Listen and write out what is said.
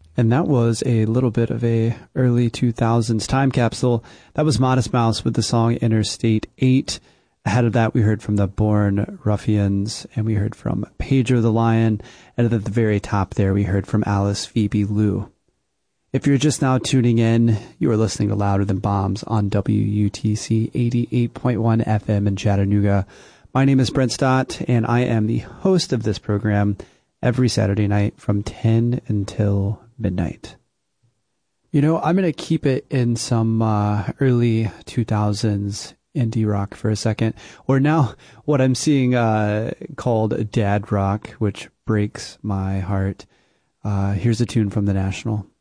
And that was a little bit of a early 2000s time capsule. That was Modest Mouse with the song Interstate 8. Ahead of that, we heard from the Born Ruffians, and we heard from Pedro the Lion. And at the very top there, we heard from Alice Phoebe Lou. If you're just now tuning in, you are listening to Louder Than Bombs on WUTC 88.1 FM in Chattanooga. My name is Brent Stott, and I am the host of this program every Saturday night from 10 until midnight. You know, I'm going to keep it in some early 2000s indie rock for a second, or now what I'm seeing called dad rock, which breaks my heart. Here's a tune from The National.